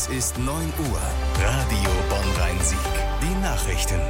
ist 9 Uhr. Radio Bonn-Rhein-Sieg. Die Nachrichten.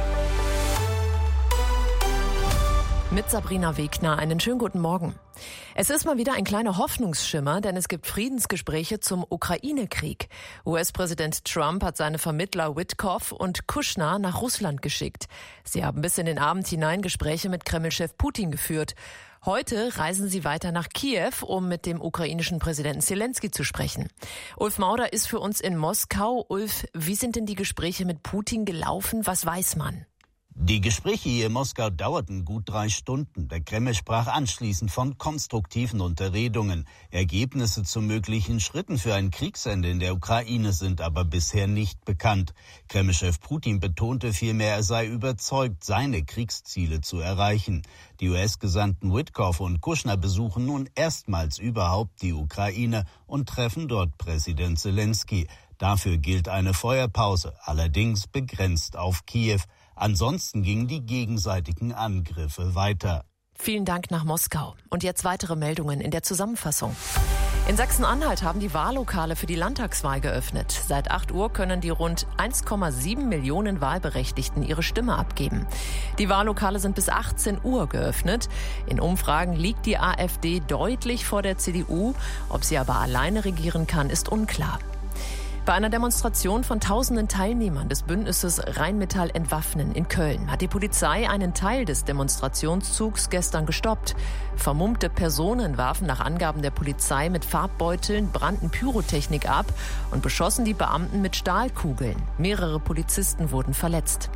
Mit Sabrina Wegner einen schönen guten Morgen. Es ist mal wieder ein kleiner Hoffnungsschimmer, denn es gibt Friedensgespräche zum Ukraine-Krieg. US-Präsident Trump hat seine Vermittler Witkoff und Kushner nach Russland geschickt. Sie haben bis in den Abend hinein Gespräche mit Kreml-Chef Putin geführt. Heute reisen sie weiter nach Kiew, um mit dem ukrainischen Präsidenten Zelensky zu sprechen. Ulf Mauder ist für uns in Moskau. Ulf, wie sind denn die Gespräche mit Putin gelaufen? Was weiß man? Die Gespräche hier in Moskau dauerten gut 3 Stunden. Der Kreml sprach anschließend von konstruktiven Unterredungen. Ergebnisse zu möglichen Schritten für ein Kriegsende in der Ukraine sind aber bisher nicht bekannt. Kreml-Chef Putin betonte vielmehr, er sei überzeugt, seine Kriegsziele zu erreichen. Die US-Gesandten Witkoff und Kushner besuchen nun erstmals überhaupt die Ukraine und treffen dort Präsident Zelensky. Dafür gilt eine Feuerpause, allerdings begrenzt auf Kiew. Ansonsten gingen die gegenseitigen Angriffe weiter. Vielen Dank nach Moskau. Und jetzt weitere Meldungen in der Zusammenfassung. In Sachsen-Anhalt haben die Wahllokale für die Landtagswahl geöffnet. Seit 8 Uhr können die rund 1,7 Millionen Wahlberechtigten ihre Stimme abgeben. Die Wahllokale sind bis 18 Uhr geöffnet. In Umfragen liegt die AfD deutlich vor der CDU. Ob sie aber alleine regieren kann, ist unklar. Bei einer Demonstration von tausenden Teilnehmern des Bündnisses Rheinmetall entwaffnen in Köln hat die Polizei einen Teil des Demonstrationszugs gestern gestoppt. Vermummte Personen warfen nach Angaben der Polizei mit Farbbeuteln, brannten Pyrotechnik ab und beschossen die Beamten mit Stahlkugeln. Mehrere Polizisten wurden verletzt.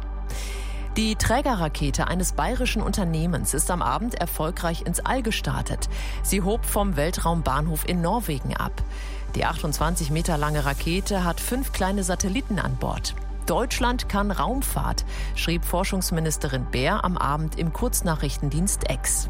Die Trägerrakete eines bayerischen Unternehmens ist am Abend erfolgreich ins All gestartet. Sie hob vom Weltraumbahnhof in Norwegen ab. Die 28 Meter lange Rakete hat 5 kleine Satelliten an Bord. Deutschland kann Raumfahrt, schrieb Forschungsministerin Baer am Abend im Kurznachrichtendienst X.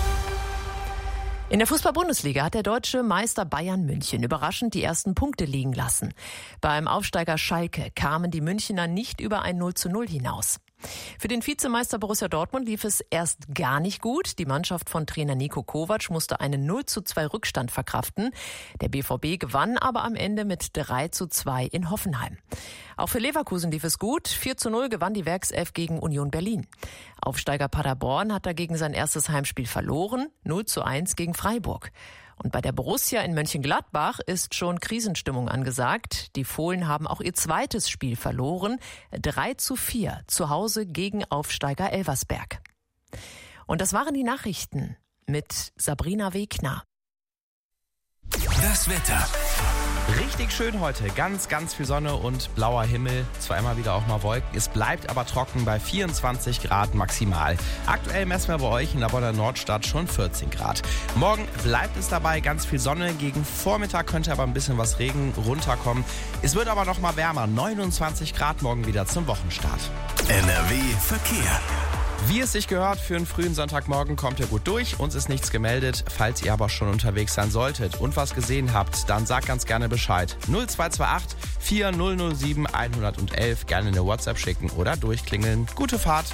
In der Fußball-Bundesliga hat der deutsche Meister Bayern München überraschend die ersten Punkte liegen lassen. Beim Aufsteiger Schalke kamen die Münchner nicht über ein 0:0 hinaus. Für den Vizemeister Borussia Dortmund lief es erst gar nicht gut. Die Mannschaft von Trainer Niko Kovac musste einen 0:2 Rückstand verkraften. Der BVB gewann aber am Ende mit 3:2 in Hoffenheim. Auch für Leverkusen lief es gut. 4:0 gewann die Werkself gegen Union Berlin. Aufsteiger Paderborn hat dagegen sein erstes Heimspiel verloren. 0:1 gegen Freiburg. Und bei der Borussia in Mönchengladbach ist schon Krisenstimmung angesagt. Die Fohlen haben auch ihr zweites Spiel verloren. 3:4 zu Hause gegen Aufsteiger Elversberg. Und das waren die Nachrichten mit Sabrina Wegner. Das Wetter. Richtig schön heute. Ganz, ganz viel Sonne und blauer Himmel. Zwar immer wieder auch mal Wolken. Es bleibt aber trocken bei 24 Grad maximal. Aktuell messen wir bei euch in der Bonner Nordstadt schon 14 Grad. Morgen bleibt es dabei, ganz viel Sonne. Gegen Vormittag könnte aber ein bisschen was Regen runterkommen. Es wird aber noch mal wärmer. 29 Grad morgen wieder zum Wochenstart. NRW Verkehr. Wie es sich gehört, für einen frühen Sonntagmorgen kommt ihr gut durch. Uns ist nichts gemeldet. Falls ihr aber schon unterwegs sein solltet und was gesehen habt, dann sagt ganz gerne Bescheid. 0228 4007 111. Gerne eine WhatsApp schicken oder durchklingeln. Gute Fahrt.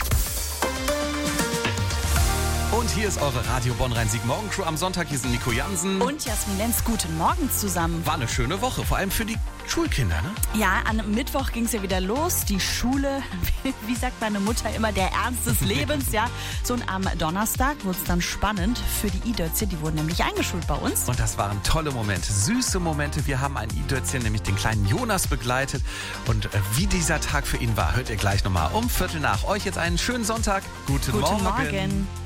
Und hier ist eure Radio Bonn-Rhein-Sieg-Morgencrew am Sonntag. Hier sind Nico Jansen. Und Jasmin Lenz. Guten Morgen zusammen. War eine schöne Woche, vor allem für die Schulkinder, ne? Ja, am Mittwoch ging es ja wieder los. Die Schule, wie sagt meine Mutter immer, der Ernst des Lebens, ja. So, und am Donnerstag wurde es dann spannend für die I-Dötzchen. Die wurden nämlich eingeschult bei uns. Und das waren tolle Momente, süße Momente. Wir haben ein I-Dötzchen, nämlich den kleinen Jonas, begleitet. Und wie dieser Tag für ihn war, hört ihr gleich nochmal um 7:45. Euch jetzt einen schönen Sonntag. Guten Morgen.